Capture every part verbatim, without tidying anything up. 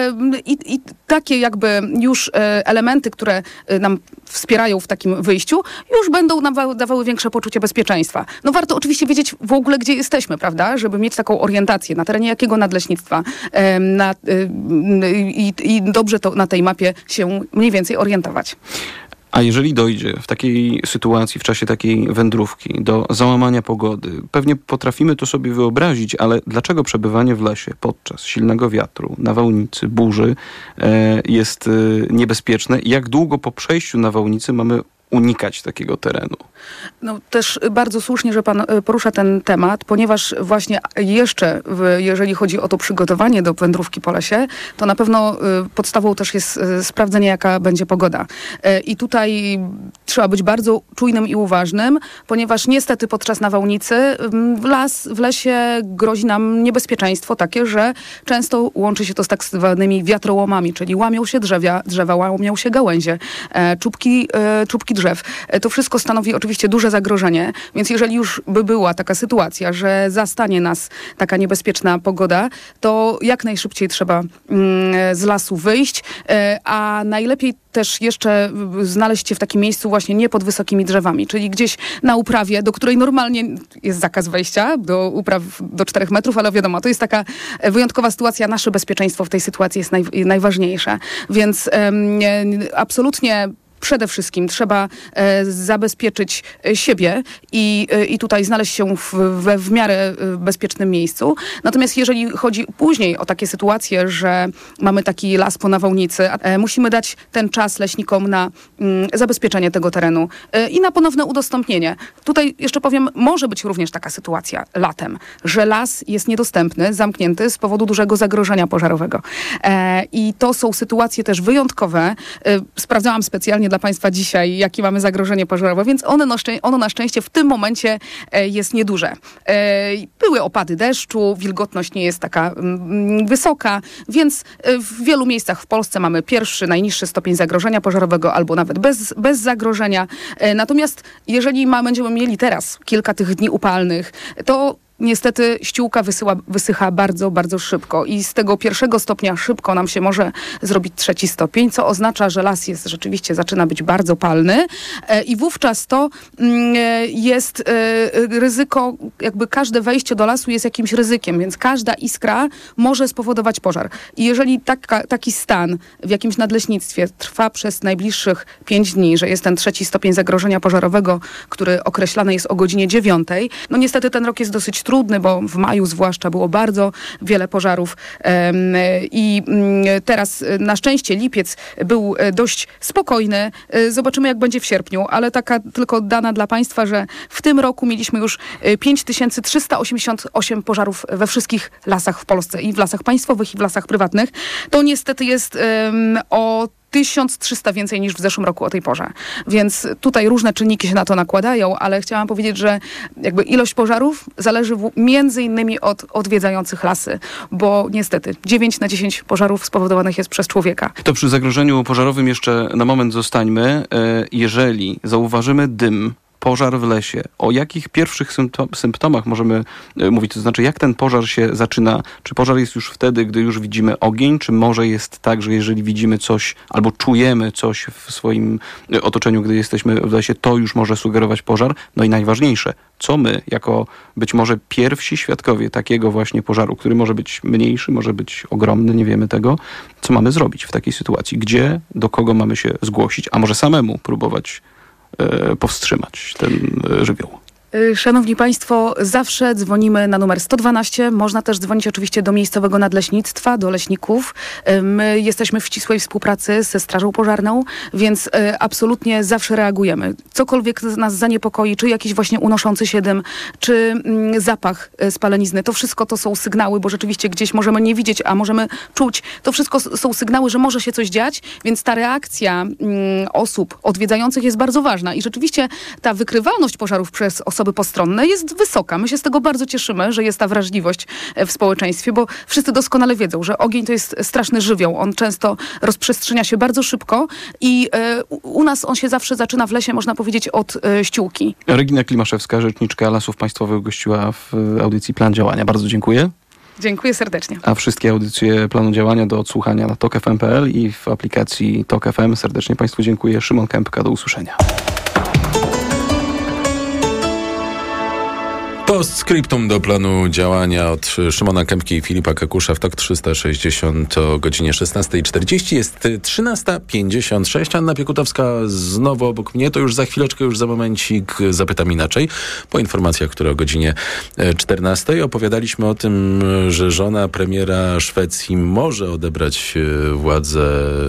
i, i takie jakby już elementy, które nam wspierają w takim wyjściu, już będą nam dawały większe poczucie bezpieczeństwa. No warto oczywiście wiedzieć w ogóle, gdzie jesteśmy, prawda? Żeby mieć taką orientację, na terenie jakiego nadleśnictwa na, i, i dobrze to na tej mapie się mniej więcej orientować. A jeżeli dojdzie w takiej sytuacji, w czasie takiej wędrówki do załamania pogody, pewnie potrafimy to sobie wyobrazić, ale dlaczego przebywanie w lesie podczas silnego wiatru, nawałnicy, burzy e, jest e, niebezpieczne i jak długo po przejściu nawałnicy mamy unikać takiego terenu? No też bardzo słusznie, że pan porusza ten temat, ponieważ właśnie jeszcze, w, jeżeli chodzi o to przygotowanie do wędrówki po lesie, to na pewno y, podstawą też jest y, sprawdzenie, jaka będzie pogoda. Y, I tutaj trzeba być bardzo czujnym i uważnym, ponieważ niestety podczas nawałnicy y, w, las, w lesie grozi nam niebezpieczeństwo takie, że często łączy się to z tak zwanymi wiatrołomami, czyli łamią się drzewa, drzewa łamią się gałęzie, e, czubki, e, czubki drzew. E, to wszystko stanowi oczywiście duże zagrożenie, więc jeżeli już by była taka sytuacja, że zastanie nas taka niebezpieczna pogoda, to jak najszybciej trzeba mm, z lasu wyjść, e, a najlepiej też jeszcze znaleźć się w takim miejscu właśnie nie pod wysokimi drzewami, czyli gdzieś na uprawie, do której normalnie jest zakaz wejścia, do upraw do czterech metrów, ale wiadomo, to jest taka wyjątkowa sytuacja, nasze bezpieczeństwo w tej sytuacji jest naj, najważniejsze, więc e, absolutnie przede wszystkim trzeba e, zabezpieczyć siebie i, e, i tutaj znaleźć się w, we w miarę bezpiecznym miejscu. Natomiast jeżeli chodzi później o takie sytuacje, że mamy taki las po nawałnicy, e, musimy dać ten czas leśnikom na mm, zabezpieczenie tego terenu e, i na ponowne udostępnienie. Tutaj jeszcze powiem, może być również taka sytuacja latem, że las jest niedostępny, zamknięty z powodu dużego zagrożenia pożarowego. E, I to są sytuacje też wyjątkowe. E, sprawdzałam specjalnie dla Państwa dzisiaj, jakie mamy zagrożenie pożarowe, więc ono na, szczę- ono na szczęście w tym momencie e, jest nieduże. E, były opady deszczu, wilgotność nie jest taka mm, wysoka, więc e, w wielu miejscach w Polsce mamy pierwszy, najniższy stopień zagrożenia pożarowego albo nawet bez, bez zagrożenia. E, natomiast jeżeli ma, będziemy mieli teraz kilka tych dni upalnych, to niestety ściółka wysyła, wysycha bardzo, bardzo szybko i z tego pierwszego stopnia szybko nam się może zrobić trzeci stopień, co oznacza, że las jest rzeczywiście, zaczyna być bardzo palny e, i wówczas to mm, jest e, ryzyko, jakby każde wejście do lasu jest jakimś ryzykiem, więc każda iskra może spowodować pożar. I jeżeli taka, taki stan w jakimś nadleśnictwie trwa przez najbliższych pięć dni, że jest ten trzeci stopień zagrożenia pożarowego, który określany jest o godzinie dziewiątej, no niestety ten rok jest dosyć trudny, bo w maju zwłaszcza było bardzo wiele pożarów i teraz na szczęście lipiec był dość spokojny. Zobaczymy, jak będzie w sierpniu, ale taka tylko dana dla Państwa, że w tym roku mieliśmy już pięć tysięcy trzysta osiemdziesiąt osiem pożarów we wszystkich lasach w Polsce i w lasach państwowych i w lasach prywatnych. To niestety jest um, o tysiąc trzysta więcej niż w zeszłym roku o tej porze. Więc tutaj różne czynniki się na to nakładają, ale chciałam powiedzieć, że jakby ilość pożarów zależy w, między innymi od odwiedzających lasy, bo niestety dziewięć na dziesięć pożarów spowodowanych jest przez człowieka. To przy zagrożeniu pożarowym jeszcze na moment zostańmy. Jeżeli zauważymy dym, pożar w lesie, o jakich pierwszych symptomach możemy mówić? To znaczy, jak ten pożar się zaczyna? Czy pożar jest już wtedy, gdy już widzimy ogień? Czy może jest tak, że jeżeli widzimy coś albo czujemy coś w swoim otoczeniu, gdy jesteśmy w lesie, to już może sugerować pożar? No i najważniejsze, co my, jako być może pierwsi świadkowie takiego właśnie pożaru, który może być mniejszy, może być ogromny, nie wiemy tego, co mamy zrobić w takiej sytuacji? Gdzie, do kogo mamy się zgłosić? A może samemu próbować powstrzymać ten żywioł? Szanowni Państwo, zawsze dzwonimy na numer sto dwanaście. Można też dzwonić oczywiście do miejscowego nadleśnictwa, do leśników. My jesteśmy w ścisłej współpracy ze Strażą Pożarną, więc absolutnie zawsze reagujemy. Cokolwiek nas zaniepokoi, czy jakiś właśnie unoszący się dym, czy zapach spalenizny, to wszystko to są sygnały, bo rzeczywiście gdzieś możemy nie widzieć, a możemy czuć. To wszystko są sygnały, że może się coś dziać, więc ta reakcja osób odwiedzających jest bardzo ważna. I rzeczywiście ta wykrywalność pożarów przez osoby postronne jest wysoka. My się z tego bardzo cieszymy, że jest ta wrażliwość w społeczeństwie, bo wszyscy doskonale wiedzą, że ogień to jest straszny żywioł. On często rozprzestrzenia się bardzo szybko i e, u nas on się zawsze zaczyna w lesie, można powiedzieć, od e, ściółki. Regina Klimaszewska, rzeczniczka Lasów Państwowych, gościła w audycji Plan Działania. Bardzo dziękuję. Dziękuję serdecznie. A wszystkie audycje planu działania do odsłuchania na tok f m kropka p l i w aplikacji Tok F M. Serdecznie Państwu dziękuję. Szymon Kępka, do usłyszenia. Postscriptum do planu działania od Szymona Kępki i Filipa Kakusza w Tok trzysta sześćdziesiąt o godzinie szesnasta czterdzieści. Jest trzynasta pięćdziesiąt sześć. Anna Piekutowska znowu obok mnie. To już za chwileczkę, już za momencik zapytam inaczej. Po informacjach, które o godzinie czternastej opowiadaliśmy o tym, że żona premiera Szwecji może odebrać władzę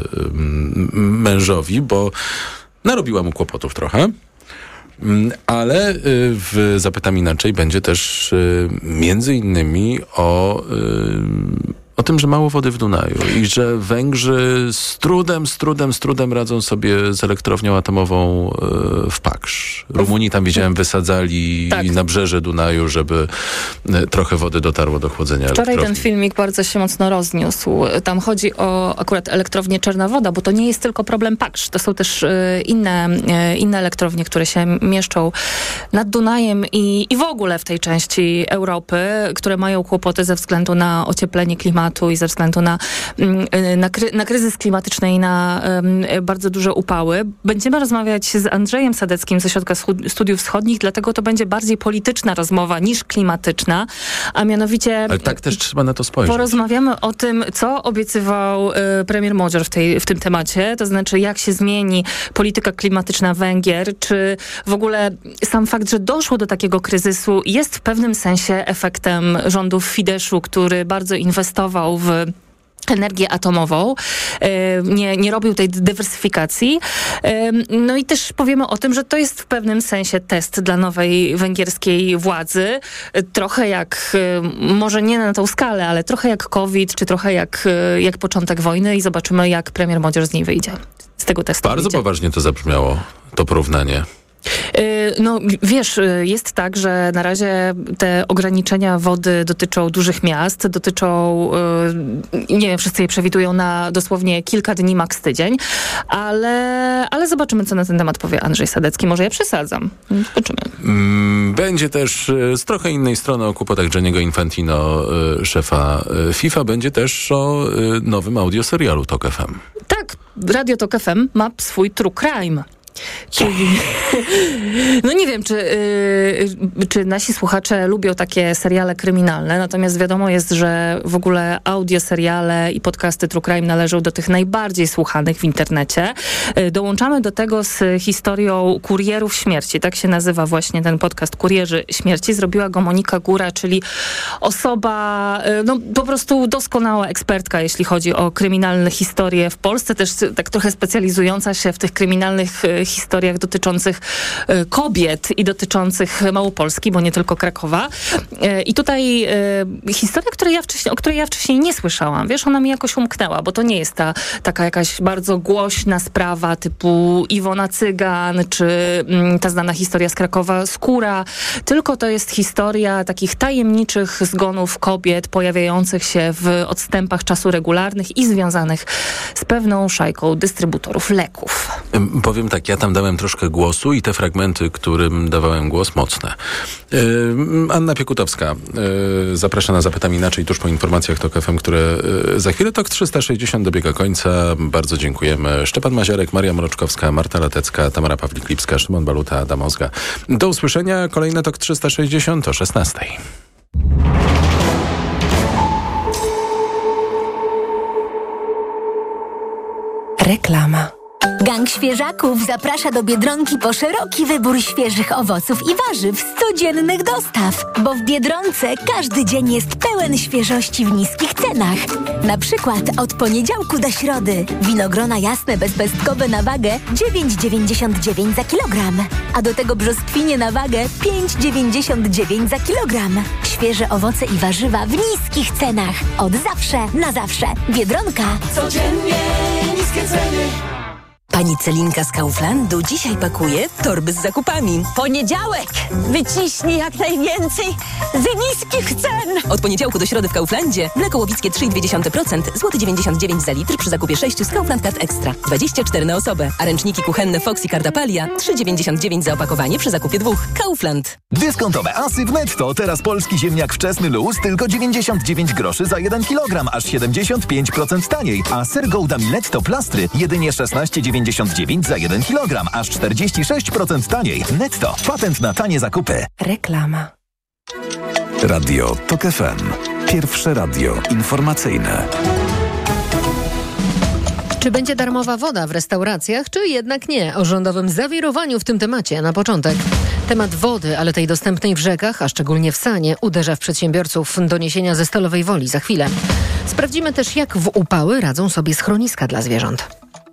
mężowi, bo narobiła mu kłopotów trochę. Ale w Zapytam Inaczej będzie też między innymi o, o tym, że mało wody w Dunaju i że Węgrzy z trudem, z trudem, z trudem radzą sobie z elektrownią atomową w Paksz. Rumuni tam, widziałem, wysadzali tak. nabrzeże Dunaju, żeby trochę wody dotarło do chłodzenia Wczoraj elektrowni. ten filmik bardzo się mocno rozniósł. Tam chodzi o akurat elektrownię Czarna Woda, bo to nie jest tylko problem Paksz. To są też inne, inne elektrownie, które się mieszczą nad Dunajem i, i w ogóle w tej części Europy, które mają kłopoty ze względu na ocieplenie klimatu i ze względu na, na, kry, na kryzys klimatyczny i na um, bardzo duże upały. Będziemy rozmawiać z Andrzejem Sadeckim ze Ośrodka Studiów Wschodnich, dlatego to będzie bardziej polityczna rozmowa niż klimatyczna, a mianowicie... Ale tak też trzeba na to spojrzeć. Porozmawiamy o tym, co obiecywał y, premier Magyar w, tej, w tym temacie, to znaczy jak się zmieni polityka klimatyczna Węgier, czy w ogóle sam fakt, że doszło do takiego kryzysu jest w pewnym sensie efektem rządów Fideszu, który bardzo inwestował w energię atomową, nie, nie robił tej dywersyfikacji. No i też powiemy o tym, że to jest w pewnym sensie test dla nowej węgierskiej władzy. Trochę jak, może nie na tą skalę, ale trochę jak COVID, czy trochę jak, jak początek wojny i zobaczymy, jak premier Magyar z niej wyjdzie. Z tego testu Bardzo wyjdzie. poważnie to zabrzmiało, to porównanie. No wiesz, jest tak, że na razie te ograniczenia wody dotyczą dużych miast, dotyczą, nie wiem, wszyscy je przewidują na dosłownie kilka dni, maks tydzień, ale, ale zobaczymy, co na ten temat powie Andrzej Sadecki. Może ja przesadzam. Zobaczymy. Będzie też z trochę innej strony o kłopotach Gianniego Infantino, szefa FIFA. Będzie też o nowym audioserialu Tok F M. Tak, Radio Tok F M ma swój True Crime. Czyli, no nie wiem, czy, yy, czy nasi słuchacze lubią takie seriale kryminalne, natomiast wiadomo jest, że w ogóle audioseriale i podcasty True Crime należą do tych najbardziej słuchanych w internecie. Yy, dołączamy do tego z historią Kurierów Śmierci. Tak się nazywa właśnie ten podcast Kurierzy Śmierci. Zrobiła go Monika Góra, czyli osoba, yy, no po prostu doskonała ekspertka, jeśli chodzi o kryminalne historie w Polsce, też tak trochę specjalizująca się w tych kryminalnych yy, historiach dotyczących y, kobiet i dotyczących Małopolski, bo nie tylko Krakowa. Y, I tutaj y, historia, której ja wcześniej, o której ja wcześniej nie słyszałam. Wiesz, ona mi jakoś umknęła, bo to nie jest ta taka jakaś bardzo głośna sprawa typu Iwona Cygan, czy y, ta znana historia z Krakowa Skóra, tylko to jest historia takich tajemniczych zgonów kobiet pojawiających się w odstępach czasu regularnych i związanych z pewną szajką dystrybutorów leków. Powiem tak, ja tam dałem troszkę głosu i te fragmenty, którym dawałem głos, mocne. Yy, Anna Piekutowska yy, zaprasza na Zapytam Inaczej tuż po informacjach Tok F M, które yy, za chwilę. Tok trzysta sześćdziesiąt dobiega końca. Bardzo dziękujemy. Szczepan Maziarek, Maria Mroczkowska, Marta Latecka, Tamara Pawlik-Lipska, Szymon Baluta, Adam Ozga. Do usłyszenia. Kolejne Tok trzysta sześćdziesiąt o szesnastej. Reklama. Gang Świeżaków zaprasza do Biedronki po szeroki wybór świeżych owoców i warzyw z codziennych dostaw, bo w Biedronce każdy dzień jest pełen świeżości w niskich cenach. Na przykład od poniedziałku do środy winogrona jasne bezpestkowe na wagę dziewięć dziewięćdziesiąt dziewięć za kilogram, a do tego brzoskwinie na wagę pięć dziewięćdziesiąt dziewięć za kilogram. Świeże owoce i warzywa w niskich cenach. Od zawsze na zawsze. Biedronka. Codziennie niskie ceny. Pani Celinka z Kauflandu dzisiaj pakuje torby z zakupami. Poniedziałek! Wyciśnij jak najwięcej z niskich cen! Od poniedziałku do środy w Kauflandzie mleko łowickie trzy i dwa procent, złoty dziewięćdziesiąt dziewięć za litr przy zakupie sześciu z Kaufland Card Extra. dwadzieścia cztery na osobę. A ręczniki kuchenne Fox i Cardapalia trzy dziewięćdziesiąt dziewięć za opakowanie przy zakupie dwóch. Kaufland. Dyskontowe asy w Netto. Teraz polski ziemniak wczesny luz tylko dziewięćdziesiąt dziewięć groszy za jeden kilogram, aż siedemdziesiąt pięć procent taniej. A ser Gouda Miletto plastry jedynie szesnaście dziewięćdziesiąt dziewięć za jeden kilogram, aż czterdzieści sześć procent taniej. Netto. Patent na tanie zakupy. Reklama. Radio TOK F M. Pierwsze radio informacyjne. Czy będzie darmowa woda w restauracjach, czy jednak nie? O rządowym zawirowaniu w tym temacie na początek. Temat wody, ale tej dostępnej w rzekach, a szczególnie w Sanie, uderza w przedsiębiorców. Doniesienia ze Stalowej Woli za chwilę. Sprawdzimy też, jak w upały radzą sobie schroniska dla zwierząt.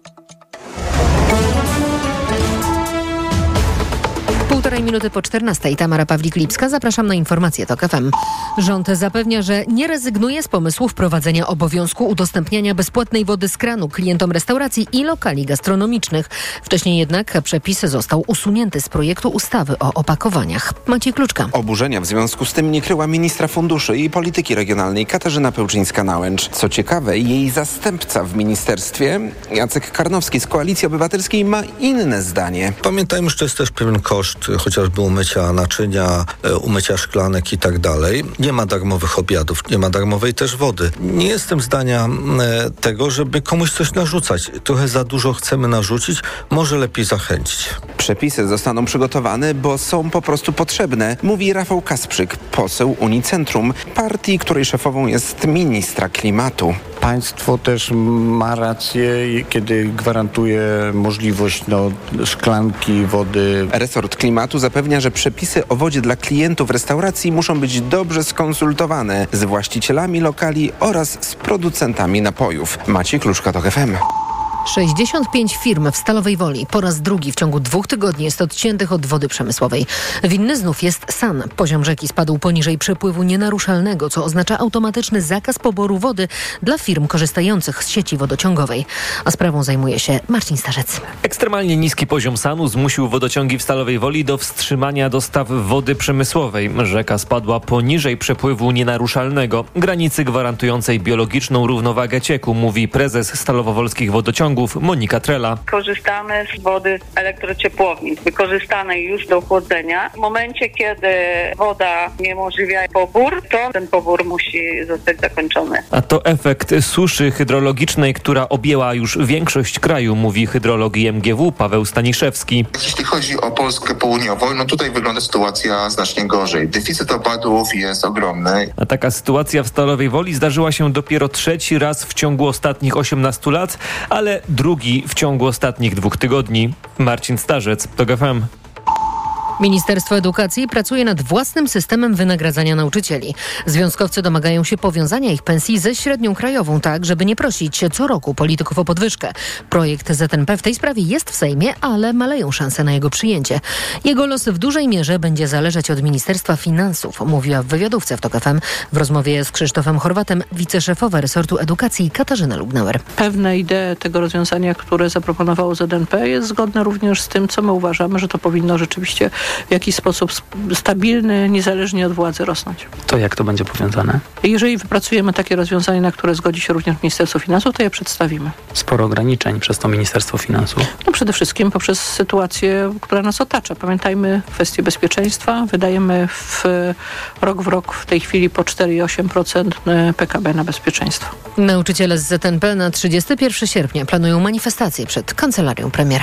Półtorej minuty po czternastej. Tamara Pawlik-Lipska. Zapraszam na informacje TOK F M. Rząd zapewnia, że nie rezygnuje z pomysłu wprowadzenia obowiązku udostępniania bezpłatnej wody z kranu klientom restauracji i lokali gastronomicznych. Wcześniej jednak przepis został usunięty z projektu ustawy o opakowaniach. Maciej Kluczka. Oburzenia w związku z tym nie kryła ministra funduszy i polityki regionalnej Katarzyna Pełczyńska-Nałęcz. Co ciekawe, jej zastępca w ministerstwie, Jacek Karnowski z Koalicji Obywatelskiej, ma inne zdanie. Pamiętajmy, że to jest też pewien koszt, chociażby umycia naczynia, umycia szklanek i tak dalej. Nie ma darmowych obiadów, nie ma darmowej też wody. Nie jestem zdania tego, żeby komuś coś narzucać. Trochę za dużo chcemy narzucić, może lepiej zachęcić. Przepisy zostaną przygotowane, bo są po prostu potrzebne, mówi Rafał Kasprzyk, poseł Unicentrum, partii, której szefową jest ministra klimatu. Państwo też ma rację, kiedy gwarantuje możliwość no, szklanki wody. Resort klimatu zapewnia, że przepisy o wodzie dla klientów restauracji muszą być dobrze skonsultowane z właścicielami lokali oraz z producentami napojów. Maciej Kluczka, TOK F M. sześćdziesiąt pięć firm w Stalowej Woli po raz drugi w ciągu dwóch tygodni jest odciętych od wody przemysłowej. Winny znów jest San. Poziom rzeki spadł poniżej przepływu nienaruszalnego, co oznacza automatyczny zakaz poboru wody dla firm korzystających z sieci wodociągowej. A sprawą zajmuje się Marcin Starzec. Ekstremalnie niski poziom Sanu zmusił wodociągi w Stalowej Woli do wstrzymania dostaw wody przemysłowej. Rzeka spadła poniżej przepływu nienaruszalnego, granicy gwarantującej biologiczną równowagę cieku, mówi prezes Stalowowolskich Wodociągów Monika Trela. Korzystamy z wody elektrociepłowni, wykorzystanej już do chłodzenia. W momencie, kiedy woda niemożliwia pobór, to ten pobór musi zostać zakończony. A to efekt suszy hydrologicznej, która objęła już większość kraju, mówi hydrolog I M G W Paweł Staniszewski. Jeśli chodzi o Polskę południową, no tutaj wygląda sytuacja znacznie gorzej. Deficyt opadów jest ogromny. A taka sytuacja w Stalowej Woli zdarzyła się dopiero trzeci raz w ciągu ostatnich osiemnastu lat, ale drugi w ciągu ostatnich dwóch tygodni. Marcin Starzec, TOK F M. Ministerstwo Edukacji pracuje nad własnym systemem wynagradzania nauczycieli. Związkowcy domagają się powiązania ich pensji ze średnią krajową, tak żeby nie prosić co roku polityków o podwyżkę. Projekt Z N P w tej sprawie jest w Sejmie, ale maleją szanse na jego przyjęcie. Jego los w dużej mierze będzie zależeć od Ministerstwa Finansów, mówiła w wywiadówce w TOK F M w rozmowie z Krzysztofem Chorwatem wiceszefowa resortu edukacji Katarzyna Lubnauer. Pewne idee tego rozwiązania, które zaproponowało Z N P, jest zgodne również z tym, co my uważamy, że to powinno rzeczywiście w jakiś sposób stabilny, niezależnie od władzy rosnąć. To jak to będzie powiązane? Jeżeli wypracujemy takie rozwiązanie, na które zgodzi się również Ministerstwo Finansów, to je przedstawimy. Sporo ograniczeń przez to Ministerstwo Finansów. No przede wszystkim poprzez sytuację, która nas otacza. Pamiętajmy kwestię bezpieczeństwa. Wydajemy w rok w rok w tej chwili po cztery i osiem procent P K B na bezpieczeństwo. Nauczyciele z Z N P na trzydziestego pierwszego sierpnia planują manifestację przed kancelarią premiera.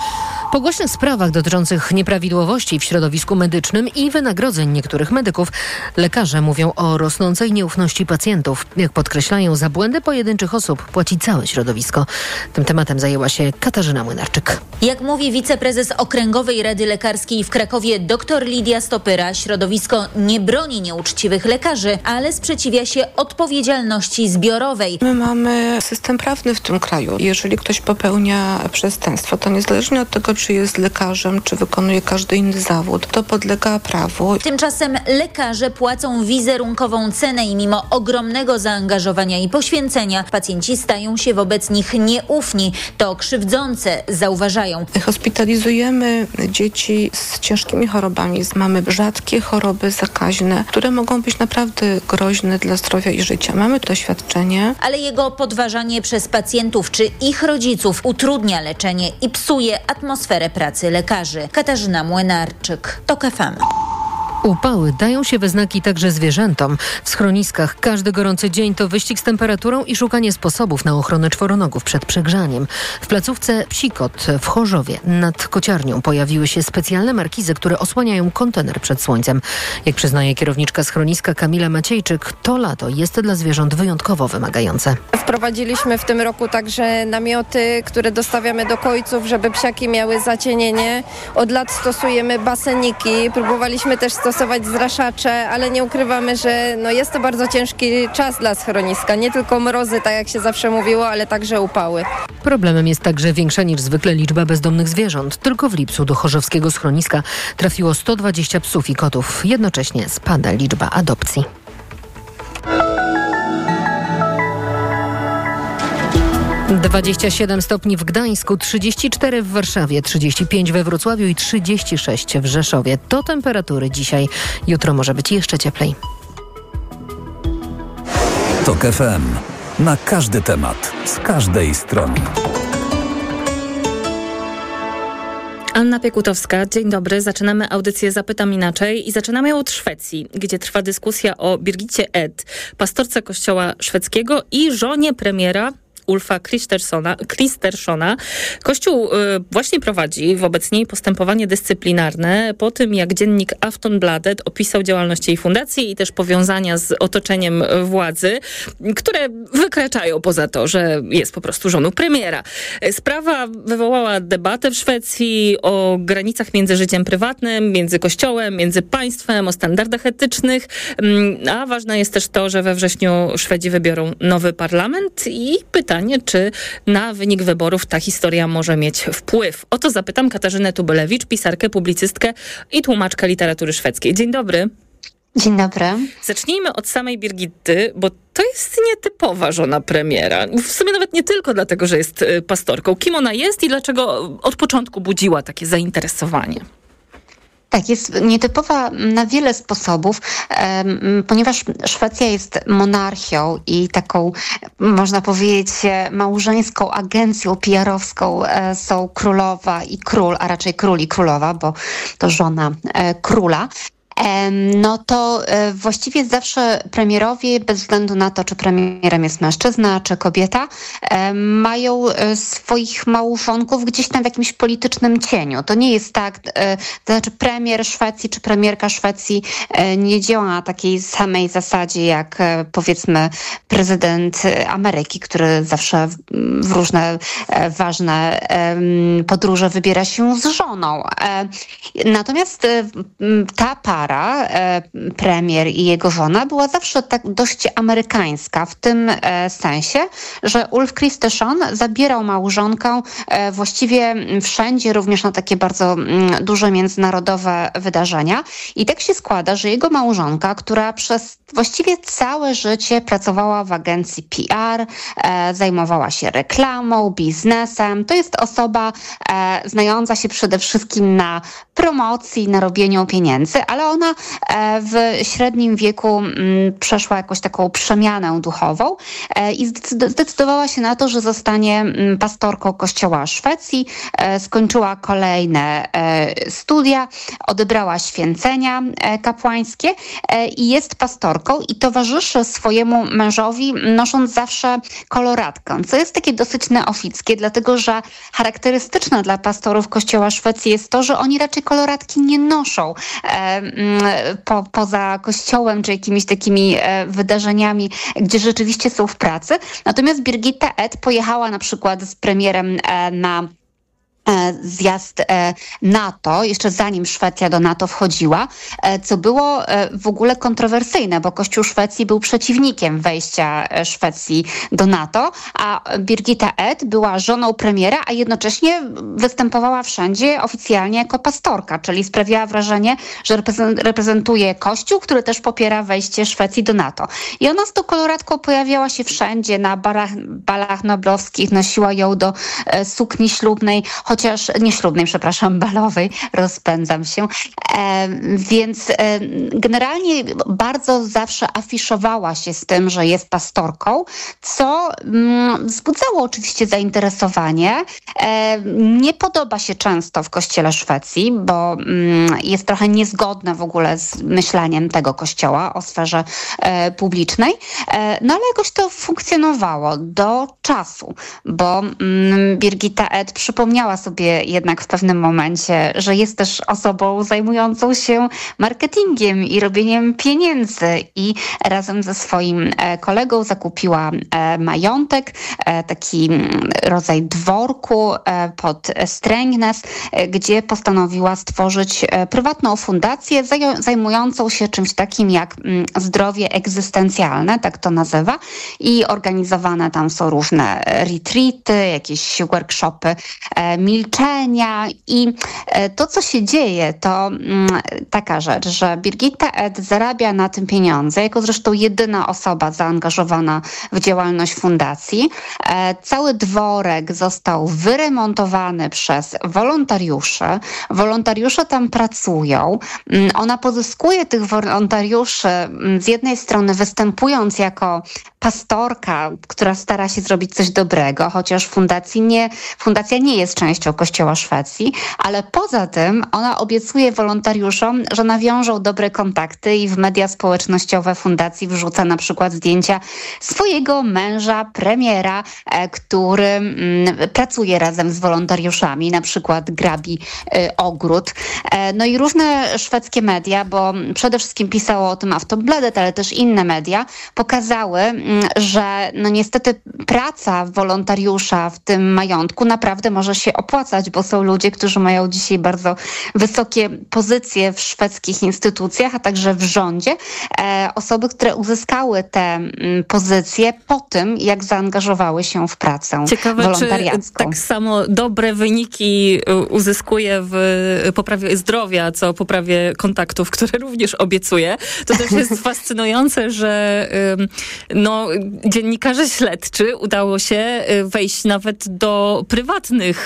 Po głośnych sprawach dotyczących nieprawidłowości w środowisku medycznym i wynagrodzeń niektórych medyków, lekarze mówią o rosnącej nieufności pacjentów. Jak podkreślają, za błędy pojedynczych osób płaci całe środowisko. Tym tematem zajęła się Katarzyna Młynarczyk. Jak mówi wiceprezes Okręgowej Rady Lekarskiej w Krakowie dr Lidia Stopyra, środowisko nie broni nieuczciwych lekarzy, ale sprzeciwia się odpowiedzialności zbiorowej. My mamy system prawny w tym kraju. Jeżeli ktoś popełnia przestępstwo, to niezależnie od tego, czy jest lekarzem, czy wykonuje każdy inny zawód. To podlega prawu. Tymczasem lekarze płacą wizerunkową cenę i mimo ogromnego zaangażowania i poświęcenia pacjenci stają się wobec nich nieufni. To krzywdzące, zauważają. Hospitalizujemy dzieci z ciężkimi chorobami. Mamy rzadkie choroby zakaźne, które mogą być naprawdę groźne dla zdrowia i życia. Mamy doświadczenie. Ale jego podważanie przez pacjentów czy ich rodziców utrudnia leczenie i psuje atmosferę pracy lekarzy. Katarzyna Młynarczyk, TOK F M. Upały dają się we znaki także zwierzętom. W schroniskach każdy gorący dzień to wyścig z temperaturą i szukanie sposobów na ochronę czworonogów przed przegrzaniem. W placówce Psikot w Chorzowie nad kociarnią pojawiły się specjalne markizy, które osłaniają kontener przed słońcem. Jak przyznaje kierowniczka schroniska Kamila Maciejczyk, to lato jest dla zwierząt wyjątkowo wymagające. Wprowadziliśmy w tym roku także namioty, które dostawiamy do kojców, żeby psiaki miały zacienienie. Od lat stosujemy baseniki. Próbowaliśmy też stosować stosować zraszacze, ale nie ukrywamy, że no jest to bardzo ciężki czas dla schroniska. Nie tylko mrozy, tak jak się zawsze mówiło, ale także upały. Problemem jest także większa niż zwykle liczba bezdomnych zwierząt. Tylko w lipcu do chorzowskiego schroniska trafiło sto dwadzieścia psów i kotów. Jednocześnie spada liczba adopcji. dwadzieścia siedem stopni w Gdańsku, trzydzieści cztery w Warszawie, trzydzieści pięć we Wrocławiu i trzydzieści sześć w Rzeszowie. To temperatury dzisiaj. Jutro może być jeszcze cieplej. TOK F M. Na każdy temat, z każdej strony. Anna Piekutowska, dzień dobry. Zaczynamy audycję Zapytam Inaczej i zaczynamy ją od Szwecji, gdzie trwa dyskusja o Birgitcie Ed, pastorce kościoła szwedzkiego i żonie premiera Ulfa Kristerssona. Kristerssona. Kościół y, właśnie prowadzi wobec niej postępowanie dyscyplinarne po tym, jak dziennik Aftonbladet opisał działalność jej fundacji i też powiązania z otoczeniem władzy, które wykraczają poza to, że jest po prostu żoną premiera. Sprawa wywołała debatę w Szwecji o granicach między życiem prywatnym, między kościołem, między państwem, o standardach etycznych, a ważne jest też to, że we wrześniu Szwedzi wybiorą nowy parlament i pytanie, czy na wynik wyborów ta historia może mieć wpływ. O to zapytam Katarzynę Tubylewicz, pisarkę, publicystkę i tłumaczkę literatury szwedzkiej. Dzień dobry. Dzień dobry. Zacznijmy od samej Birgitty, bo to jest nietypowa żona premiera. W sumie nawet nie tylko dlatego, że jest pastorką. Kim ona jest i dlaczego od początku budziła takie zainteresowanie? Tak, jest nietypowa na wiele sposobów, ponieważ Szwecja jest monarchią i taką, można powiedzieć, małżeńską agencją P R-owską są królowa i król, a raczej król i królowa, bo to żona króla. No to właściwie zawsze premierowie, bez względu na to, czy premierem jest mężczyzna, czy kobieta, mają swoich małżonków gdzieś tam w jakimś politycznym cieniu. To nie jest tak, to znaczy premier Szwecji, czy premierka Szwecji nie działa na takiej samej zasadzie, jak powiedzmy prezydent Ameryki, który zawsze w różne ważne podróże wybiera się z żoną. Natomiast ta para, premier i jego żona, była zawsze tak dość amerykańska w tym sensie, że Ulf Kristersson zabierał małżonkę właściwie wszędzie, również na takie bardzo duże międzynarodowe wydarzenia. I tak się składa, że jego małżonka, która przez właściwie całe życie pracowała w agencji P R, zajmowała się reklamą, biznesem. To jest osoba znająca się przede wszystkim na promocji, na robieniu pieniędzy, ale ona w średnim wieku przeszła jakąś taką przemianę duchową i zdecydowała się na to, że zostanie pastorką Kościoła Szwecji. Skończyła kolejne studia, odebrała święcenia kapłańskie i jest pastorką i towarzyszy swojemu mężowi, nosząc zawsze koloratkę, co jest takie dosyć neofickie, dlatego że charakterystyczne dla pastorów Kościoła Szwecji jest to, że oni raczej koloratki nie noszą po, poza kościołem czy jakimiś takimi wydarzeniami, gdzie rzeczywiście są w pracy. Natomiast Birgitta Ed pojechała na przykład z premierem na zjazd NATO, jeszcze zanim Szwecja do NATO wchodziła, co było w ogóle kontrowersyjne, bo Kościół Szwecji był przeciwnikiem wejścia Szwecji do NATO, a Birgitta Ed była żoną premiera, a jednocześnie występowała wszędzie oficjalnie jako pastorka, czyli sprawiała wrażenie, że reprezentuje Kościół, który też popiera wejście Szwecji do NATO. I ona z tą koloratką pojawiała się wszędzie, na barach, balach noblowskich, nosiła ją do sukni ślubnej, chociaż nieślubnej, przepraszam, balowej, rozpędzam się. E, więc e, generalnie bardzo zawsze afiszowała się z tym, że jest pastorką, co mm, wzbudzało oczywiście zainteresowanie. E, nie podoba się często w kościele Szwecji, bo mm, jest trochę niezgodne w ogóle z myśleniem tego kościoła o sferze e, publicznej, e, no ale jakoś to funkcjonowało do czasu, bo mm, Birgitta Ed przypomniała sobie jednak w pewnym momencie, że jest też osobą zajmującą się marketingiem i robieniem pieniędzy i razem ze swoim kolegą zakupiła majątek, taki rodzaj dworku pod Strängnäs, gdzie postanowiła stworzyć prywatną fundację zajmującą się czymś takim jak zdrowie egzystencjalne, tak to nazywa, i organizowane tam są różne retreaty, jakieś workshopy milczenia i to, co się dzieje, to taka rzecz, że Birgitta Ed zarabia na tym pieniądze, jako zresztą jedyna osoba zaangażowana w działalność fundacji. Cały dworek został wyremontowany przez wolontariuszy. Wolontariusze tam pracują. Ona pozyskuje tych wolontariuszy z jednej strony występując jako pastorka, która stara się zrobić coś dobrego, chociaż fundacji nie, fundacja nie jest częścią Kościoła Szwecji, ale poza tym ona obiecuje wolontariuszom, że nawiążą dobre kontakty i w media społecznościowe fundacji wrzuca na przykład zdjęcia swojego męża, premiera, który mm, pracuje razem z wolontariuszami, na przykład grabi y, ogród. E, no i różne szwedzkie media, bo przede wszystkim pisało o tym Aftonbladet, ale też inne media, pokazały, że no niestety praca wolontariusza w tym majątku naprawdę może się opłacać, bo są ludzie, którzy mają dzisiaj bardzo wysokie pozycje w szwedzkich instytucjach, a także w rządzie. E, osoby, które uzyskały te m, pozycje po tym, jak zaangażowały się w pracę Ciekawe, wolontariacką. Czy tak samo dobre wyniki uzyskuje w poprawie zdrowia, co poprawie kontaktów, które również obiecuje. To też jest fascynujące, że no, dziennikarze śledczy udało się wejść nawet do prywatnych,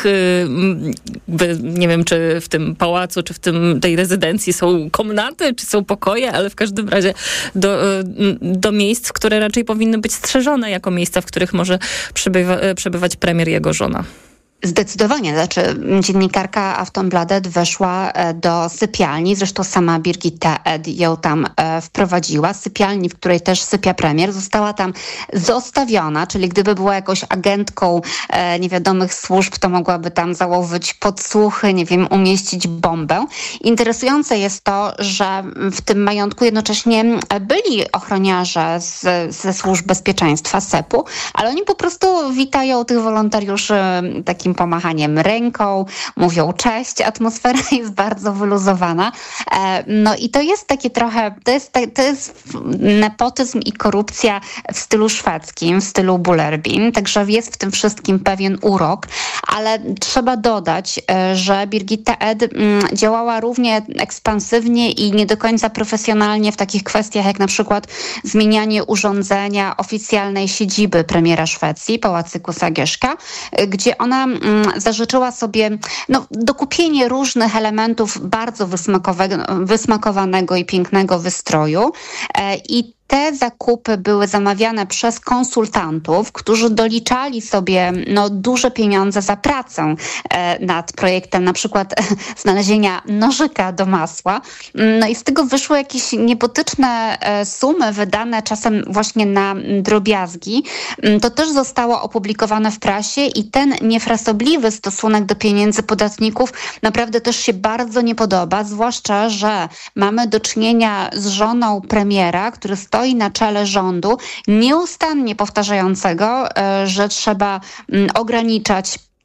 nie wiem, czy w tym pałacu, czy w tym, tej rezydencji są komnaty, czy są pokoje, ale w każdym razie do, do miejsc, które raczej powinny być strzeżone jako miejsca, w których może przebywa, przebywać premier i jego żona. Zdecydowanie. Znaczy, dziennikarka Aftonbladet weszła do sypialni, zresztą sama Birgitta Ed ją tam e, wprowadziła. Sypialni, w której też sypia premier, została tam zostawiona, czyli gdyby była jakąś agentką e, niewiadomych służb, to mogłaby tam założyć podsłuchy, nie wiem, umieścić bombę. Interesujące jest to, że w tym majątku jednocześnie byli ochroniarze z, ze służb bezpieczeństwa S E P u, ale oni po prostu witają tych wolontariuszy takim pomachaniem ręką, mówią cześć, atmosfera jest bardzo wyluzowana. No i to jest takie trochę, to jest, to jest nepotyzm i korupcja w stylu szwedzkim, w stylu Bullerbyn, także jest w tym wszystkim pewien urok, ale trzeba dodać, że Birgitta Ed działała równie ekspansywnie i nie do końca profesjonalnie w takich kwestiach jak na przykład zmienianie urządzenia oficjalnej siedziby premiera Szwecji, Pałacyku Sagerska, gdzie ona zażyczyła sobie no, dokupienie różnych elementów bardzo wysmakowanego i pięknego wystroju i te zakupy były zamawiane przez konsultantów, którzy doliczali sobie no, duże pieniądze za pracę e, nad projektem, na przykład e, znalezienia nożyka do masła. No i z tego wyszły jakieś niebotyczne e, sumy wydane czasem właśnie na drobiazgi. To też zostało opublikowane w prasie i ten niefrasobliwy stosunek do pieniędzy podatników naprawdę też się bardzo nie podoba, zwłaszcza, że mamy do czynienia z żoną premiera, który stoi na czele rządu, nieustannie powtarzającego, że trzeba ograniczać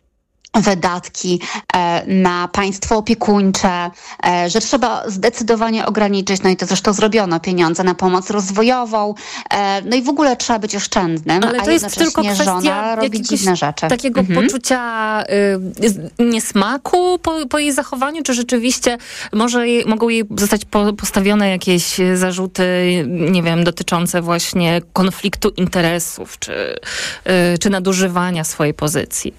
wydatki na państwo opiekuńcze, że trzeba zdecydowanie ograniczyć, no i to zresztą zrobiono, pieniądze na pomoc rozwojową, no i w ogóle trzeba być oszczędnym, ale to a jest tylko kwestia żona robi dziwne rzeczy. Takiego mhm. poczucia y, niesmaku po, po jej zachowaniu, czy rzeczywiście może jej, mogą jej zostać po, postawione jakieś zarzuty, nie wiem, dotyczące właśnie konfliktu interesów, czy, y, czy nadużywania swojej pozycji?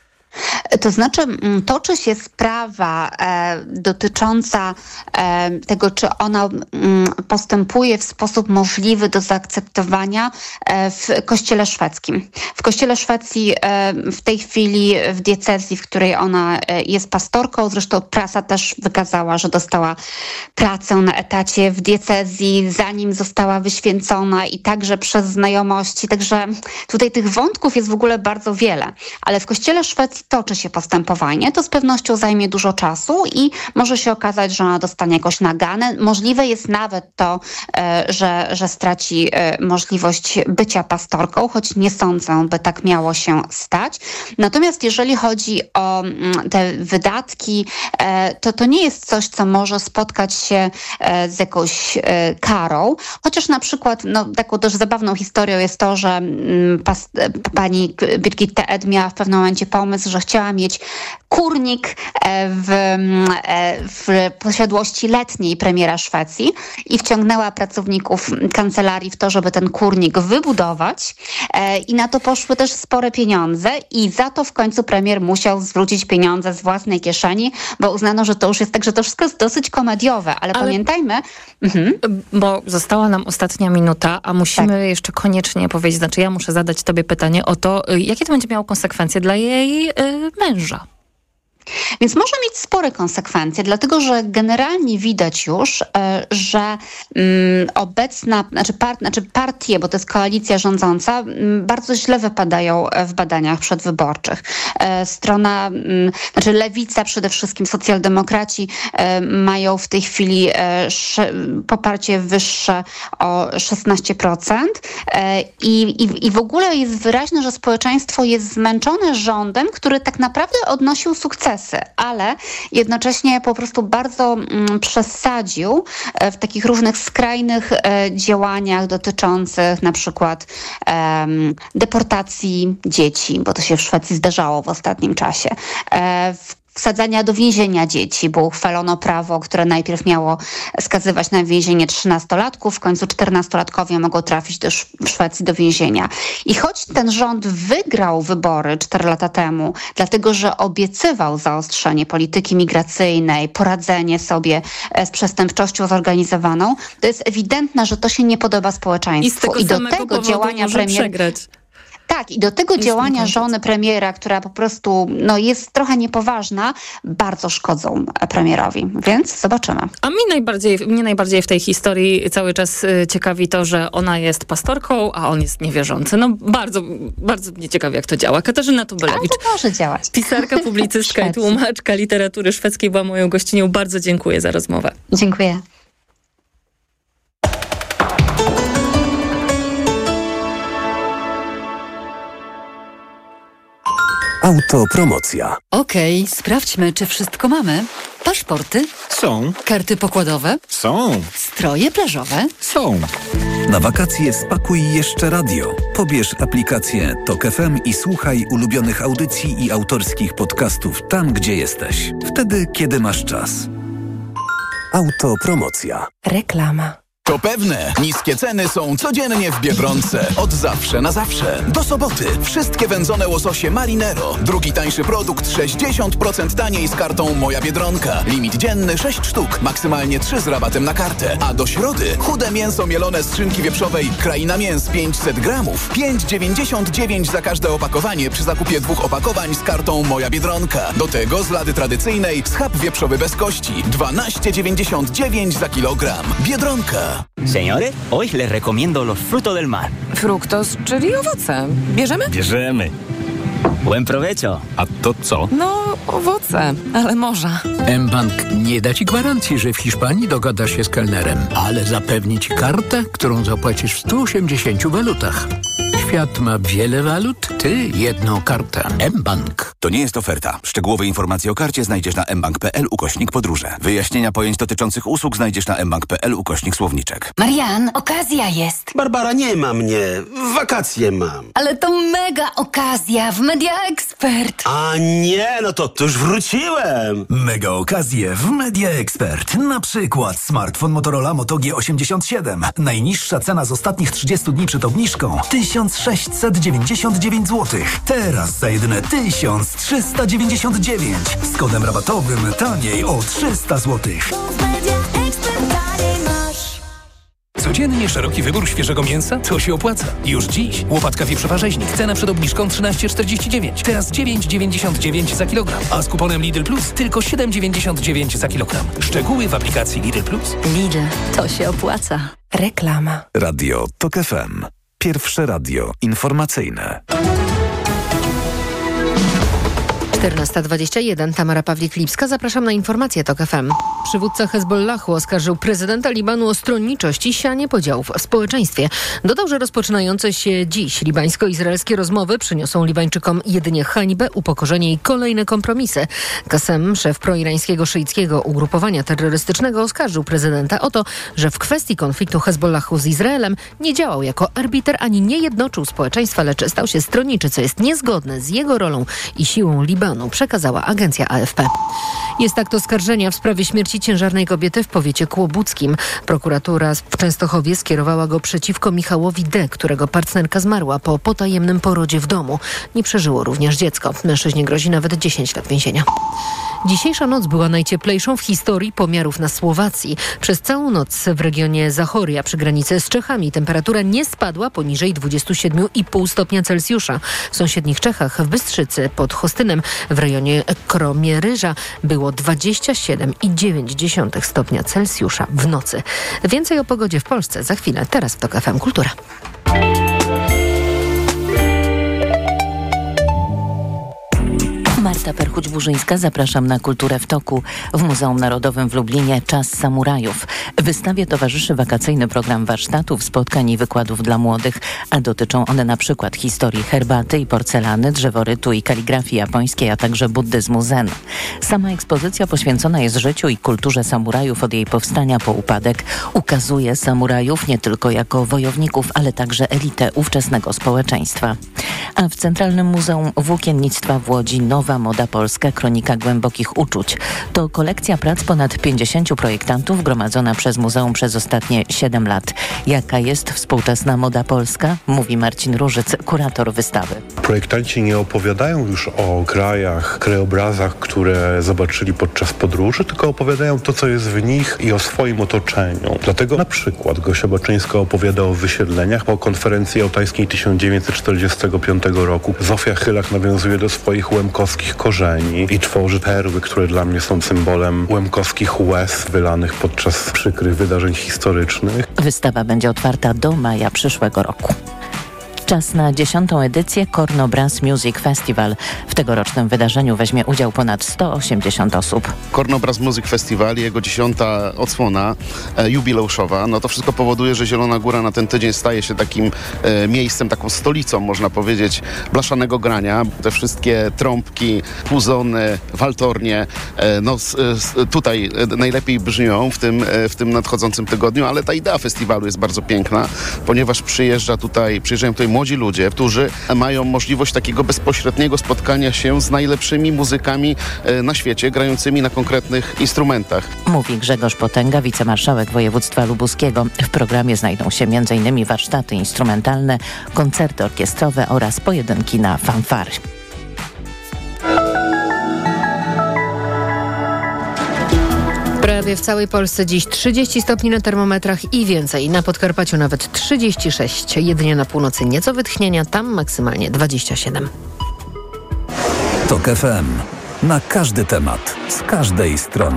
To znaczy, toczy się sprawa e, dotycząca e, tego, czy ona m, postępuje w sposób możliwy do zaakceptowania e, w Kościele szwedzkim. W Kościele Szwecji e, w tej chwili w diecezji, w której ona e, jest pastorką, zresztą prasa też wykazała, że dostała pracę na etacie w diecezji, zanim została wyświęcona i także przez znajomości. Także tutaj tych wątków jest w ogóle bardzo wiele. Ale w Kościele Szwecji toczy się postępowanie, to z pewnością zajmie dużo czasu i może się okazać, że ona dostanie jakąś naganę. Możliwe jest nawet to, że, że straci możliwość bycia pastorką, choć nie sądzę, by tak miało się stać. Natomiast jeżeli chodzi o te wydatki, to to nie jest coś, co może spotkać się z jakąś karą. Chociaż na przykład no, taką też zabawną historią jest to, że pas, pani Birgitta Ed miała w pewnym momencie pomysł, że chciała mieć kurnik w, w posiadłości letniej premiera Szwecji i wciągnęła pracowników kancelarii w to, żeby ten kurnik wybudować i na to poszły też spore pieniądze i za to w końcu premier musiał zwrócić pieniądze z własnej kieszeni, bo uznano, że to już jest tak, że to wszystko jest dosyć komediowe, ale, ale pamiętajmy... Mhm. Bo została nam ostatnia minuta, a musimy tak. jeszcze koniecznie powiedzieć, znaczy ja muszę zadać tobie pytanie o to, jakie to będzie miało konsekwencje dla jej y, męża. Więc może mieć spore konsekwencje, dlatego że generalnie widać już, że mm, obecna, znaczy, part, znaczy partie, bo to jest koalicja rządząca, m, bardzo źle wypadają w badaniach przedwyborczych. E, strona, m, znaczy lewica, przede wszystkim socjaldemokraci e, mają w tej chwili e, sze, poparcie wyższe o szesnaście procent e, i, i, i w ogóle jest wyraźne, że społeczeństwo jest zmęczone rządem, który tak naprawdę odnosił sukces. Ale jednocześnie po prostu bardzo mm, przesadził w takich różnych skrajnych e, działaniach dotyczących na przykład e, deportacji dzieci, bo to się w Szwecji zdarzało w ostatnim czasie, e, w wsadzania do więzienia dzieci, bo uchwalono prawo, które najpierw miało skazywać na więzienie trzynastolatków, w końcu czternastolatkowie mogą trafić do w Szwecji do więzienia. I choć ten rząd wygrał wybory cztery lata temu, dlatego że obiecywał zaostrzenie polityki migracyjnej, poradzenie sobie z przestępczością zorganizowaną, to jest ewidentne, że to się nie podoba społeczeństwu. I, I do tego działania premier... przegrać. Tak, i do tego Już działania żony premiera, która po prostu no, jest trochę niepoważna, bardzo szkodzą premierowi, więc zobaczymy. A mnie najbardziej, mnie najbardziej w tej historii cały czas y, ciekawi to, że ona jest pastorką, a on jest niewierzący. No bardzo, bardzo mnie ciekawi, jak to działa. Katarzyna Tubelewicz. Ale to może działać. Pisarka, publicystka i tłumaczka literatury szwedzkiej była moją gościnią. Bardzo dziękuję za rozmowę. Dziękuję. Autopromocja. Okej, okay, sprawdźmy, czy wszystko mamy. Paszporty? Są. Karty pokładowe? Są. Stroje plażowe? Są. Na wakacje spakuj jeszcze radio. Pobierz aplikację Tok F M i słuchaj ulubionych audycji i autorskich podcastów tam, gdzie jesteś. Wtedy, kiedy masz czas. Autopromocja. Reklama. To pewne, niskie ceny są codziennie w Biedronce. Od zawsze na zawsze. Do soboty wszystkie wędzone łososie Marinero. Drugi tańszy produkt sześćdziesiąt procent taniej z kartą Moja Biedronka. Limit dzienny sześć sztuk, maksymalnie trzy z rabatem na kartę. A do środy chude mięso mielone z szynki wieprzowej Kraina Mięs pięćset gramów. pięć dziewięćdziesiąt dziewięć za każde opakowanie przy zakupie dwóch opakowań z kartą Moja Biedronka. Do tego z lady tradycyjnej schab wieprzowy bez kości. dwanaście dziewięćdziesiąt dziewięć za kilogram. Biedronka. Señores, hoy les recomiendo los frutos del mar. Fructos, czyli owoce. Bierzemy? Bierzemy. Buen provecho. A to co? No, owoce, ale morza. mBank nie da ci gwarancji, że w Hiszpanii dogadasz się z kelnerem, ale zapewni ci kartę, którą zapłacisz w stu osiemdziesięciu walutach. Świat ma wiele walut, ty jedną kartę. mBank. To nie jest oferta. Szczegółowe informacje o karcie znajdziesz na mbank.pl ukośnik podróże. Wyjaśnienia pojęć dotyczących usług znajdziesz na mbank.pl ukośnik słowniczek. Marian, okazja jest. Barbara, nie ma mnie. Wakacje mam. Ale to mega okazja w Media Expert. A nie, no to, to już wróciłem. Mega okazje w Media Expert. Na przykład smartfon Motorola Moto G osiemdziesiąt siedem. Najniższa cena z ostatnich trzydziestu dni przed obniżką tysiąc sześćset dziewięćdziesiąt dziewięć złotych. Teraz za jedyne tysiąc trzysta dziewięćdziesiąt dziewięć. Z kodem rabatowym taniej o trzysta złotych. Codziennie szeroki wybór świeżego mięsa? To się opłaca. Już dziś łopatka wieprzowa rzeźnik. Cena przed obniżką trzynaście czterdzieści dziewięć. Teraz dziewięć dziewięćdziesiąt dziewięć za kilogram. A z kuponem Lidl Plus tylko siedem dziewięćdziesiąt dziewięć za kilogram. Szczegóły w aplikacji Lidl Plus. Lidl, to się opłaca. Reklama. Radio TOK F M. Pierwsze radio informacyjne. czternasta dwadzieścia jeden. Tamara Pawlik-Lipska. Zapraszam na informacje TOK F M. Przywódca Hezbollahu oskarżył prezydenta Libanu o stronniczość i sianie podziałów w społeczeństwie. Dodał, że rozpoczynające się dziś libańsko-izraelskie rozmowy przyniosą Libańczykom jedynie hańbę, upokorzenie i kolejne kompromisy. Kasem, szef proirańskiego szyickiego ugrupowania terrorystycznego, oskarżył prezydenta o to, że w kwestii konfliktu Hezbollahu z Izraelem nie działał jako arbiter ani nie jednoczył społeczeństwa, lecz stał się stronniczy, co jest niezgodne z jego rolą i siłą Libanu, przekazała agencja A F P. Jest akt oskarżenia w sprawie śmierci ciężarnej kobiety w powiecie kłobuckim. Prokuratura w Częstochowie skierowała go przeciwko Michałowi D., którego partnerka zmarła po potajemnym porodzie w domu. Nie przeżyło również dziecko. Mężczyźnie grozi nawet dziesięć lat więzienia. Dzisiejsza noc była najcieplejszą w historii pomiarów na Słowacji. Przez całą noc w regionie Zachoria przy granicy z Czechami temperatura nie spadła poniżej dwudziestu siedmiu i pół stopnia Celsjusza. W sąsiednich Czechach, w Bystrzycy pod Chostynem, w rejonie Kromieryża było dwadzieścia siedem i dziewięć dziesiątych stopnia Celsjusza w nocy. Więcej o pogodzie w Polsce za chwilę. Teraz w TOK F M Kultura. Marta Perchuć-Burzyńska, zapraszam na Kulturę w toku. W Muzeum Narodowym w Lublinie Czas Samurajów. Wystawie towarzyszy wakacyjny program warsztatów, spotkań i wykładów dla młodych, a dotyczą one na przykład historii herbaty i porcelany, drzeworytu i kaligrafii japońskiej, a także buddyzmu zen. Sama ekspozycja poświęcona jest życiu i kulturze samurajów od jej powstania po upadek. Ukazuje samurajów nie tylko jako wojowników, ale także elitę ówczesnego społeczeństwa. A w Centralnym Muzeum Włókiennictwa w Łodzi nowa moda polska, kronika głębokich uczuć. To kolekcja prac ponad pięćdziesięciu projektantów gromadzona przez muzeum przez ostatnie siedem lat. Jaka jest współczesna moda polska? Mówi Marcin Różyc, kurator wystawy. Projektanci nie opowiadają już o krajach, krajobrazach, które zobaczyli podczas podróży, tylko opowiadają to, co jest w nich i o swoim otoczeniu. Dlatego na przykład Gosia Baczyńska opowiada o wysiedleniach. Po konferencji jałtańskiej tysiąc dziewięćset czterdziestego piątego roku Zofia Chylak nawiązuje do swoich łemkowskich korzeni i tworzy perły, które dla mnie są symbolem łemkowskich łez wylanych podczas przykrych wydarzeń historycznych. Wystawa będzie otwarta do maja przyszłego roku. Czas na dziesiątą edycję Korno Brass Music Festival. W tegorocznym wydarzeniu weźmie udział ponad sto osiemdziesiąt osób. Korno Brass Music Festival, jego dziesiąta odsłona e, jubileuszowa, no to wszystko powoduje, że Zielona Góra na ten tydzień staje się takim e, miejscem, taką stolicą, można powiedzieć, blaszanego grania. Te wszystkie trąbki, puzony, waltornie, e, no s, s, tutaj e, najlepiej brzmią w tym, e, w tym nadchodzącym tygodniu, ale ta idea festiwalu jest bardzo piękna, ponieważ przyjeżdża tutaj, przyjeżdżają tutaj młodzi ludzie, którzy mają możliwość takiego bezpośredniego spotkania się z najlepszymi muzykami na świecie, grającymi na konkretnych instrumentach. Mówi Grzegorz Potęga, wicemarszałek województwa lubuskiego. W programie znajdą się między innymi warsztaty instrumentalne, koncerty orkiestrowe oraz pojedynki na fanfary. Prawie w całej Polsce dziś trzydzieści stopni na termometrach i więcej. Na Podkarpaciu nawet trzydzieści sześć. Jedynie na północy nieco wytchnienia, tam maksymalnie dwadzieścia siedem. TOK F M. Na każdy temat, z każdej strony.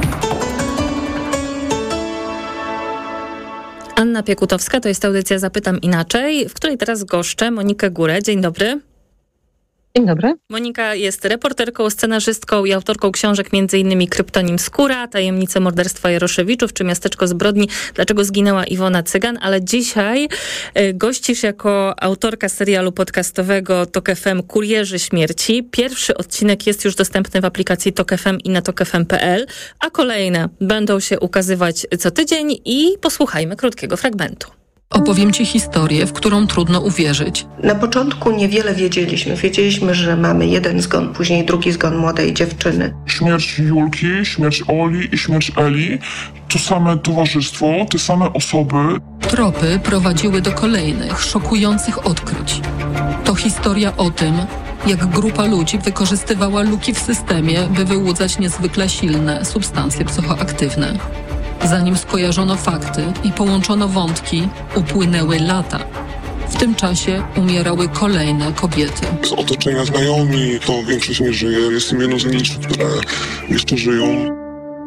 Anna Piekutowska, to jest audycja Zapytam Inaczej, w której teraz goszczę Monikę Górę. Dzień dobry. Dzień dobry. Monika jest reporterką, scenarzystką i autorką książek między innymi Kryptonim Skóra, Tajemnice morderstwa Jaroszewiczów czy Miasteczko zbrodni, Dlaczego zginęła Iwona Cygan, ale dzisiaj y, gościsz jako autorka serialu podcastowego Tok F M Kurierzy Śmierci. Pierwszy odcinek jest już dostępny w aplikacji Tok F M i na tok f m kropka p l, a kolejne będą się ukazywać co tydzień i posłuchajmy krótkiego fragmentu. Opowiem Ci historię, w którą trudno uwierzyć. Na początku niewiele wiedzieliśmy. Wiedzieliśmy, że mamy jeden zgon, później drugi zgon młodej dziewczyny. Śmierć Julki, śmierć Oli i śmierć Eli. To same towarzystwo, te same osoby. Tropy prowadziły do kolejnych, szokujących odkryć. To historia o tym, jak grupa ludzi wykorzystywała luki w systemie, by wyłudzać niezwykle silne substancje psychoaktywne. Zanim skojarzono fakty i połączono wątki, upłynęły lata. W tym czasie umierały kolejne kobiety. Z otoczenia znajomi, to większość nie żyje. Jestem jedną z nielicznych, które jeszcze żyją.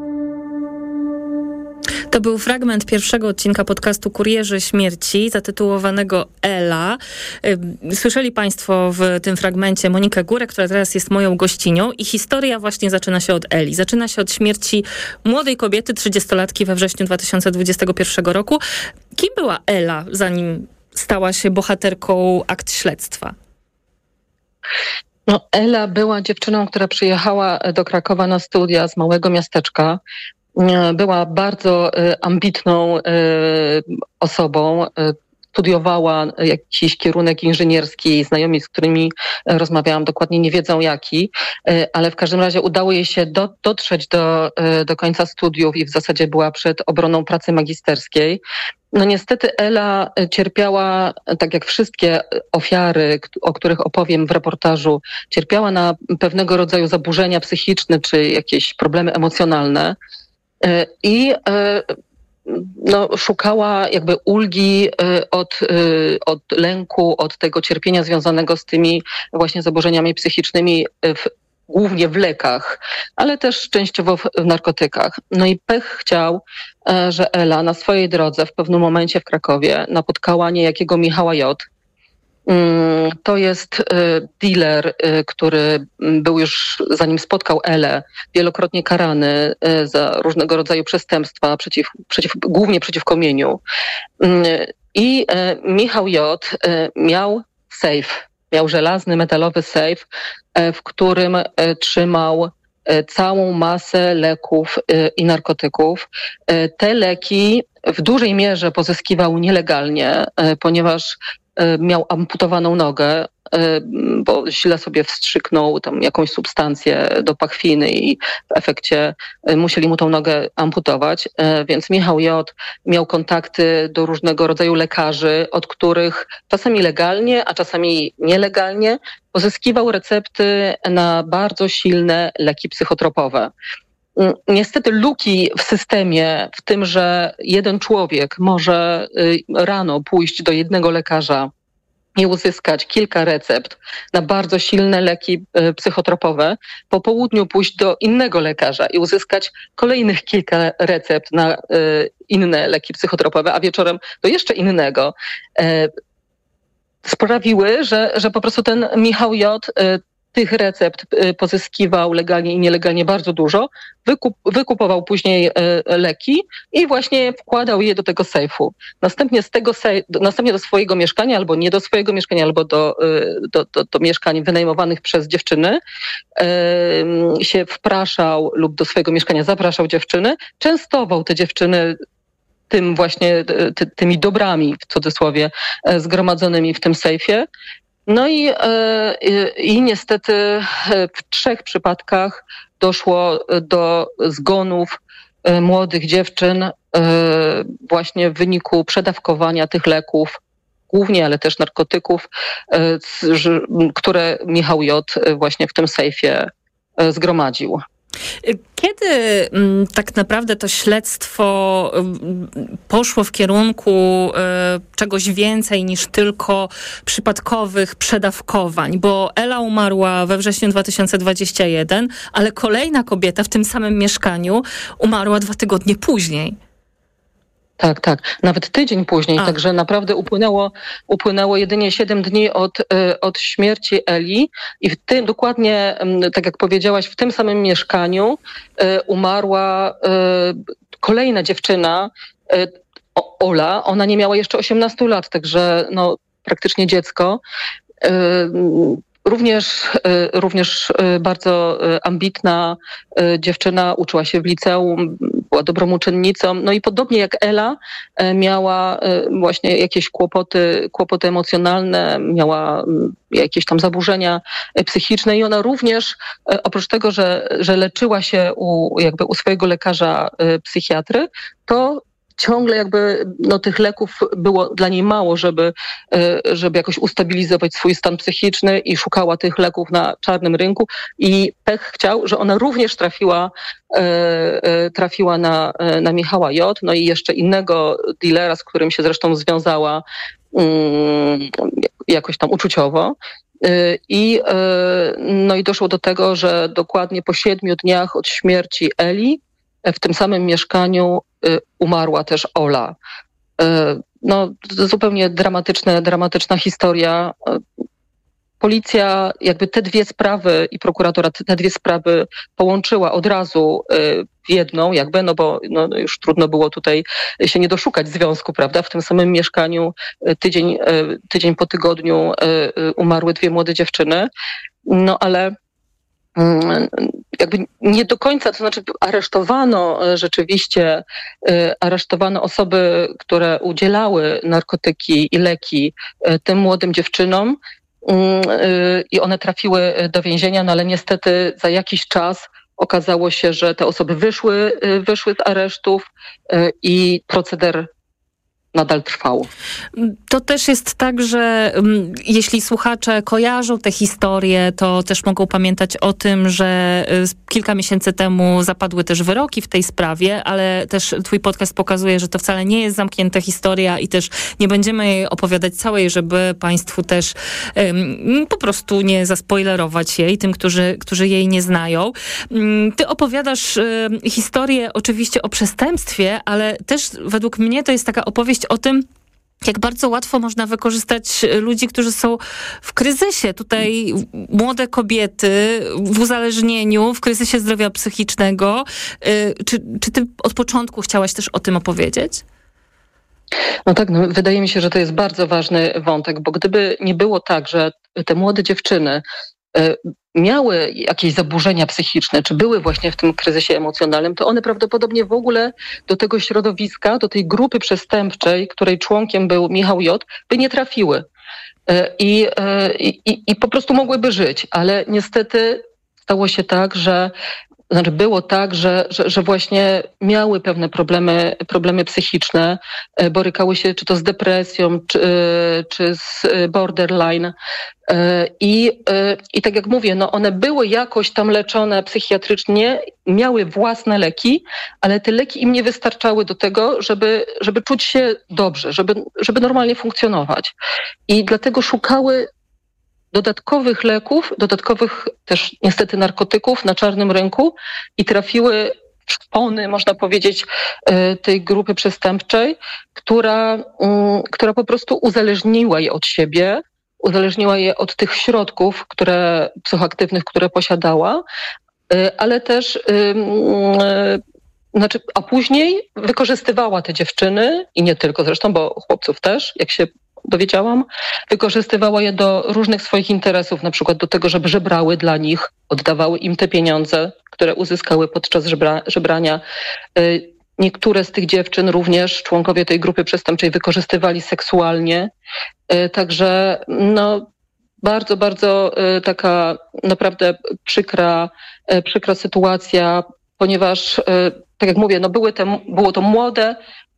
To był fragment pierwszego odcinka podcastu Kurierzy Śmierci, zatytułowanego Ela. Słyszeli Państwo w tym fragmencie Monikę Górę, która teraz jest moją gościnią i historia właśnie zaczyna się od Eli. Zaczyna się od śmierci młodej kobiety, trzydziestolatki we wrześniu dwa tysiące dwudziestego pierwszego roku. Kim była Ela, zanim stała się bohaterką akt śledztwa? No, Ela była dziewczyną, która przyjechała do Krakowa na studia z małego miasteczka. Była bardzo ambitną osobą, studiowała jakiś kierunek inżynierski, znajomi, z którymi rozmawiałam, dokładnie nie wiedzą jaki, ale w każdym razie udało jej się do, dotrzeć do, do końca studiów i w zasadzie była przed obroną pracy magisterskiej. No niestety Ela cierpiała, tak jak wszystkie ofiary, o których opowiem w reportażu, cierpiała na pewnego rodzaju zaburzenia psychiczne czy jakieś problemy emocjonalne. I no, szukała jakby ulgi od, od lęku, od tego cierpienia związanego z tymi właśnie zaburzeniami psychicznymi, w, głównie w lekach, ale też częściowo w, w narkotykach. No i pech chciał, że Ela na swojej drodze w pewnym momencie w Krakowie napotkała niejakiego Michała J. To jest dealer, który był już, zanim spotkał Elę, wielokrotnie karany za różnego rodzaju przestępstwa, przeciw, przeciw, głównie przeciwko mieniu. I Michał J. miał safe, miał żelazny, metalowy safe, w którym trzymał całą masę leków i narkotyków. Te leki w dużej mierze pozyskiwał nielegalnie, ponieważ miał amputowaną nogę, bo źle sobie wstrzyknął tam jakąś substancję do pachwiny i w efekcie musieli mu tą nogę amputować. Więc Michał J. miał kontakty do różnego rodzaju lekarzy, od których czasami legalnie, a czasami nielegalnie pozyskiwał recepty na bardzo silne leki psychotropowe. Niestety luki w systemie, w tym, że jeden człowiek może rano pójść do jednego lekarza i uzyskać kilka recept na bardzo silne leki psychotropowe, po południu pójść do innego lekarza i uzyskać kolejnych kilka recept na inne leki psychotropowe, a wieczorem do jeszcze innego, sprawiły, że, że po prostu ten Michał J. tych recept pozyskiwał legalnie i nielegalnie bardzo dużo, wykup, wykupował później leki i właśnie wkładał je do tego sejfu. Następnie z tego sej, następnie do swojego mieszkania, albo nie do swojego mieszkania, albo do, do, do, do mieszkań wynajmowanych przez dziewczyny się wpraszał lub do swojego mieszkania zapraszał dziewczyny, częstował te dziewczyny tym właśnie, ty, tymi dobrami, w cudzysłowie, zgromadzonymi w tym sejfie. No i, i niestety w trzech przypadkach doszło do zgonów młodych dziewczyn właśnie w wyniku przedawkowania tych leków, głównie, ale też narkotyków, które Michał J. właśnie w tym sejfie zgromadził. Kiedy m, tak naprawdę to śledztwo m, poszło w kierunku e, czegoś więcej niż tylko przypadkowych przedawkowań? Bo Ela umarła we wrześniu dwa tysiące dwudziestego pierwszego, ale kolejna kobieta w tym samym mieszkaniu umarła dwa tygodnie później. Tak, tak. Nawet tydzień później, A. także naprawdę upłynęło, upłynęło jedynie siedem dni od, od śmierci Eli i w tym dokładnie, tak jak powiedziałaś, w tym samym mieszkaniu umarła kolejna dziewczyna, Ola. Ona nie miała jeszcze osiemnastu lat, także no, praktycznie dziecko. Również, również bardzo ambitna dziewczyna, uczyła się w liceum, była dobrą uczennicą. No i podobnie jak Ela miała właśnie jakieś kłopoty, kłopoty emocjonalne, miała jakieś tam zaburzenia psychiczne i ona również, oprócz tego, że, że leczyła się u, jakby u swojego lekarza psychiatry, to ciągle jakby no, tych leków było dla niej mało, żeby, żeby jakoś ustabilizować swój stan psychiczny i szukała tych leków na czarnym rynku i pech chciał, że ona również trafiła, trafiła na, na Michała J., no i jeszcze innego dealera, z którym się zresztą związała jakoś tam uczuciowo. I, no i doszło do tego, że dokładnie po siedmiu dniach od śmierci Eli w tym samym mieszkaniu umarła też Ola. No, zupełnie dramatyczne, dramatyczna historia. Policja jakby te dwie sprawy i prokuratura te dwie sprawy połączyła od razu w jedną, jakby, no bo no, już trudno było tutaj się nie doszukać związku, prawda? W tym samym mieszkaniu tydzień, tydzień po tygodniu umarły dwie młode dziewczyny. No ale jakby nie do końca, to znaczy aresztowano rzeczywiście, aresztowano osoby, które udzielały narkotyki i leki tym młodym dziewczynom i one trafiły do więzienia, no ale niestety za jakiś czas okazało się, że te osoby wyszły, wyszły z aresztów i proceder nadal trwał. To też jest tak, że um, jeśli słuchacze kojarzą te historie, to też mogą pamiętać o tym, że y, kilka miesięcy temu zapadły też wyroki w tej sprawie, ale też twój podcast pokazuje, że to wcale nie jest zamknięta historia i też nie będziemy jej opowiadać całej, żeby państwu też um, po prostu nie zaspoilerować jej, tym, którzy, którzy jej nie znają. Um, ty opowiadasz y, historię oczywiście o przestępstwie, ale też według mnie to jest taka opowieść o tym, jak bardzo łatwo można wykorzystać ludzi, którzy są w kryzysie. Tutaj młode kobiety w uzależnieniu, w kryzysie zdrowia psychicznego. Czy, czy ty od początku chciałaś też o tym opowiedzieć? No tak, no, wydaje mi się, że to jest bardzo ważny wątek, bo gdyby nie było tak, że te młode dziewczyny miały jakieś zaburzenia psychiczne, czy były właśnie w tym kryzysie emocjonalnym, to one prawdopodobnie w ogóle do tego środowiska, do tej grupy przestępczej, której członkiem był Michał J., by nie trafiły. I, i, i po prostu mogłyby żyć. Ale niestety stało się tak, że Znaczy było tak, że, że, że właśnie miały pewne problemy, problemy psychiczne, borykały się czy to z depresją, czy, czy z borderline. I, I tak jak mówię, no one były jakoś tam leczone psychiatrycznie, miały własne leki, ale te leki im nie wystarczały do tego, żeby, żeby czuć się dobrze, żeby, żeby normalnie funkcjonować. I dlatego szukały dodatkowych leków, dodatkowych też niestety narkotyków na czarnym rynku i trafiły w szpony, można powiedzieć, tej grupy przestępczej, która, która po prostu uzależniła je od siebie, uzależniła je od tych środków, które, psychoaktywnych, które posiadała, ale też znaczy, a później wykorzystywała te dziewczyny i nie tylko zresztą, bo chłopców też, jak się dowiedziałam, wykorzystywała je do różnych swoich interesów, na przykład do tego, żeby żebrały dla nich, oddawały im te pieniądze, które uzyskały podczas żebra, żebrania. Niektóre z tych dziewczyn również członkowie tej grupy przestępczej wykorzystywali seksualnie. Także no, bardzo, bardzo taka naprawdę przykra, przykra sytuacja, ponieważ, tak jak mówię, no były te, było to młode,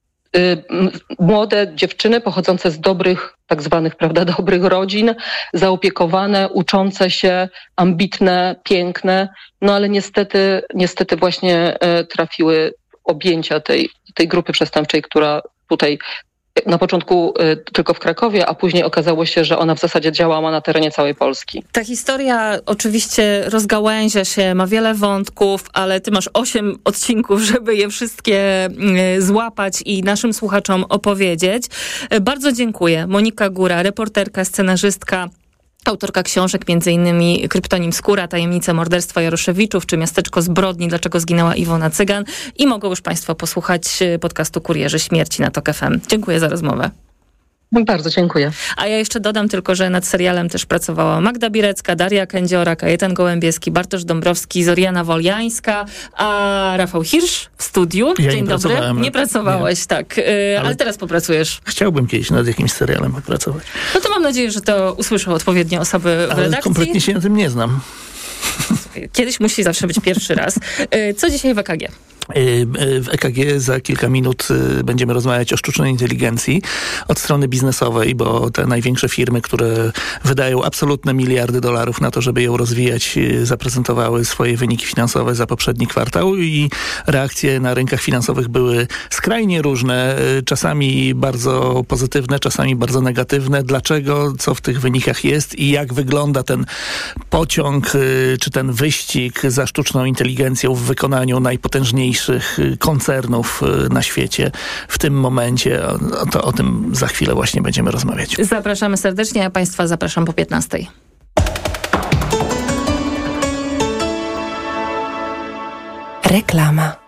młode dziewczyny pochodzące z dobrych, tak zwanych, prawda, dobrych rodzin, zaopiekowane, uczące się, ambitne, piękne, no ale niestety, niestety właśnie trafiły w objęcia tej, tej grupy przestępczej, która tutaj Na początku y, tylko w Krakowie, a później okazało się, że ona w zasadzie działała na terenie całej Polski. Ta historia oczywiście rozgałęzia się, ma wiele wątków, ale ty masz osiem odcinków, żeby je wszystkie y, złapać i naszym słuchaczom opowiedzieć. Y, bardzo dziękuję. Monika Góra, reporterka, scenarzystka, autorka książek, między innymi Kryptonim Skóra, Tajemnice morderstwa Jaroszewiczów, czy Miasteczko zbrodni, Dlaczego zginęła Iwona Cygan. I mogą już państwo posłuchać podcastu Kurierzy Śmierci na Tok F M. Dziękuję za rozmowę. Bardzo dziękuję. A ja jeszcze dodam tylko, że nad serialem też pracowała Magda Birecka, Daria Kędziora, Kajetan Gołębieski, Bartosz Dąbrowski, Zoriana Woliańska, a Rafał Hirsch w studiu. Ja Dzień nie dobry. pracowałem. Nie pracowałeś, nie. tak. Yy, ale... ale teraz popracujesz. Chciałbym kiedyś nad jakimś serialem popracować. No to mam nadzieję, że to usłyszą odpowiednie osoby w ale redakcji. Kompletnie się na tym nie znam. Kiedyś musi zawsze być pierwszy raz. Yy, co dzisiaj w E K G? W E K G za kilka minut będziemy rozmawiać o sztucznej inteligencji od strony biznesowej, bo te największe firmy, które wydają absolutne miliardy dolarów na to, żeby ją rozwijać, zaprezentowały swoje wyniki finansowe za poprzedni kwartał i reakcje na rynkach finansowych były skrajnie różne, czasami bardzo pozytywne, czasami bardzo negatywne. Dlaczego, co w tych wynikach jest i jak wygląda ten pociąg, czy ten wyścig za sztuczną inteligencją w wykonaniu najpotężniejszych koncernów na świecie w tym momencie. To o tym za chwilę właśnie będziemy rozmawiać. Zapraszamy serdecznie, a państwa zapraszam po piętnastej. Reklama.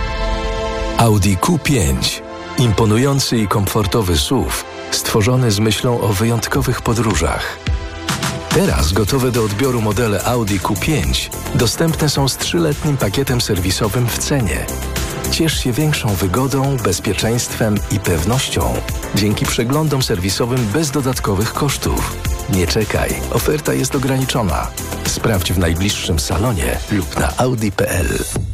Audi Q pięć. Imponujący i komfortowy S U V, stworzony z myślą o wyjątkowych podróżach. Teraz gotowe do odbioru modele Audi Q pięć dostępne są z trzyletnim pakietem serwisowym w cenie. Ciesz się większą wygodą, bezpieczeństwem i pewnością dzięki przeglądom serwisowym bez dodatkowych kosztów. Nie czekaj, oferta jest ograniczona. Sprawdź w najbliższym salonie lub na audi kropka p l.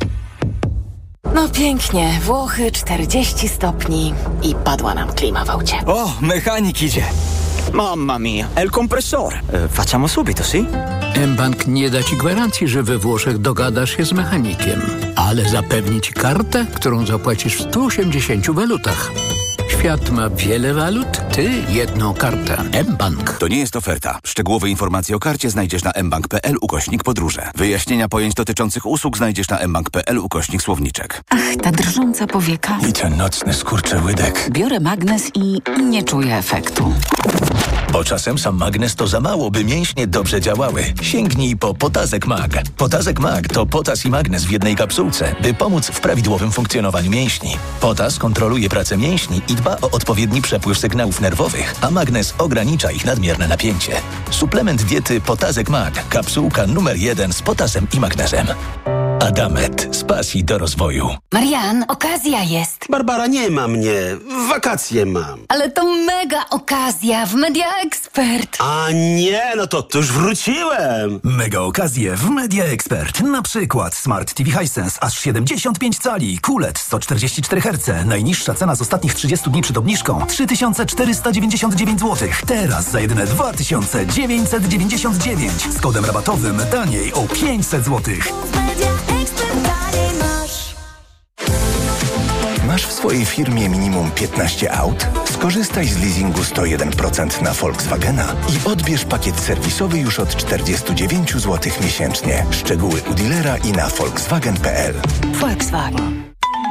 No pięknie, Włochy czterdzieści stopni i padła nam klima w aucie. O, mechanik idzie. Mamma mia, è il compressore. E, facciamo subito, sì? mBank nie da ci gwarancji, że we Włoszech dogadasz się z mechanikiem, ale zapewni ci kartę, którą zapłacisz w stu osiemdziesięciu walutach. Świat ma wiele walut, ty jedną kartę. mBank. To nie jest oferta. Szczegółowe informacje o karcie znajdziesz na mbank kropka p l ukośnik podróże. Wyjaśnienia pojęć dotyczących usług znajdziesz na mbank kropka p l ukośnik słowniczek. Ach, ta drżąca powieka. I ten nocny skurczyłydek. Biorę magnes i nie czuję efektu. Bo czasem sam magnes to za mało, by mięśnie dobrze działały. Sięgnij po Potazek Mag. Potazek Mag to potas i magnes w jednej kapsułce, by pomóc w prawidłowym funkcjonowaniu mięśni. Potas kontroluje pracę mięśni i dba o odpowiedni przepływ sygnałów nerwowych, a magnes ogranicza ich nadmierne napięcie. Suplement diety Potazek Mag. Kapsułka numer jeden z potasem i magnesem. Adamet. Z pasji do rozwoju. Marian, okazja jest. Barbara, nie ma mnie. Wakacje mam. Ale to mega okazja w Media Expert. A nie, no to, to już wróciłem. Mega okazje w Media Expert. Na przykład Smart T V Hisense aż siedemdziesiąt pięć cali, Q L E D sto czterdzieści cztery herce. Najniższa cena z ostatnich trzydziestu dni przed obniżką trzy tysiące czterysta dziewięćdziesiąt dziewięć złotych. Teraz za jedyne dwa tysiące dziewięćset dziewięćdziesiąt dziewięć. Z kodem rabatowym taniej o pięćset złotych. Masz w swojej firmie minimum piętnaście aut? Skorzystaj z leasingu sto jeden procent na Volkswagena i odbierz pakiet serwisowy już od czterdzieści dziewięć złotych miesięcznie. Szczegóły u dealera i na volkswagen kropka p l. Volkswagen.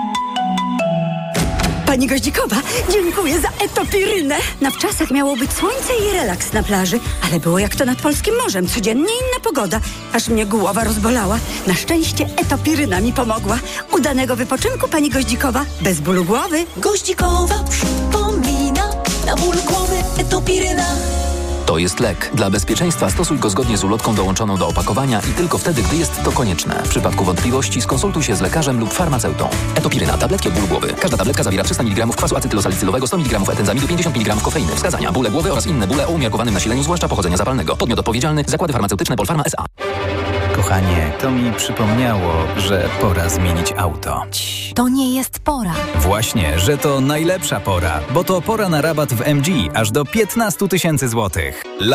Pani Goździkowa, dziękuję za etopirynę. Na wczasach miało być słońce i relaks na plaży, ale było jak to nad polskim morzem. Codziennie inna pogoda. Aż mnie głowa rozbolała. Na szczęście etopiryna mi pomogła. Udanego wypoczynku, pani Goździkowa. Bez bólu głowy. Goździkowa przypomina. Na ból głowy etopiryna. To jest lek. Dla bezpieczeństwa stosuj go zgodnie z ulotką dołączoną do opakowania i tylko wtedy, gdy jest to konieczne. W przypadku wątpliwości skonsultuj się z lekarzem lub farmaceutą. Etopiryna. Tabletki od bólu głowy. Każda tabletka zawiera trzysta miligramów kwasu acetylosalicylowego, sto miligramów etenzamidu, pięćdziesiąt miligramów kofeiny. Wskazania: bóle głowy oraz inne bóle o umiarkowanym nasileniu, zwłaszcza pochodzenia zapalnego. Podmiot odpowiedzialny: Zakłady Farmaceutyczne Polpharma S A. Kochanie, to mi przypomniało, że pora zmienić auto. To nie jest pora. Właśnie, że to najlepsza pora, bo to pora na rabat w M G aż do piętnaście tysięcy złotych.